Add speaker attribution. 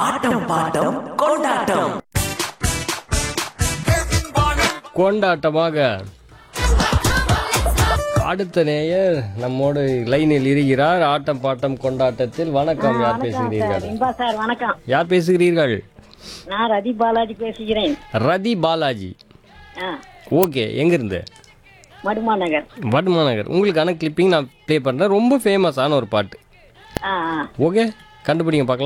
Speaker 1: ஆட்டம் bottom கொண்டாட்டம்.
Speaker 2: கொண்டாட்டமாக அடுத்த நேயர் நம்மோடு லைனில் இருக்கிறார். ஆட்டம் பாட்டம் கொண்டாட்டத்தில். வணக்கம். யார் பேசுகிறீர்கள்?
Speaker 3: சார் வணக்கம்.
Speaker 2: யார் பேசுகிறீர்கள்?
Speaker 3: நான் ரதி பாலாஜி பேசுகிறேன்.
Speaker 2: ரதி பாலாஜி. ஓகே, எங்கிருந்து?
Speaker 3: மடுமா நகர்.
Speaker 2: வடுமா நகர். உங்களுக்கான கிளிப்பிங் நான் ப்ளே பண்ணுறேன். ரொம்ப ஃபேமஸான ஒரு பாட்டு. ஓகே, கண்டுபிடிங்க பார்க்கலாம்.